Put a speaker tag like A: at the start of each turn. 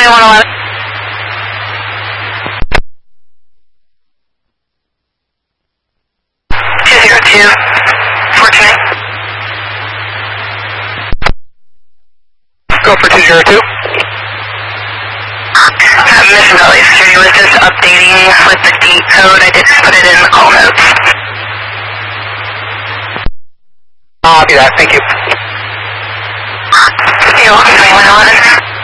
A: 111. 202. 429.
B: Go for 202.
A: Miss Valley Security was just updating with the gate code. I didn't put it in the call notes.
B: I'll do that. Thank you.
A: You're welcome, 2111.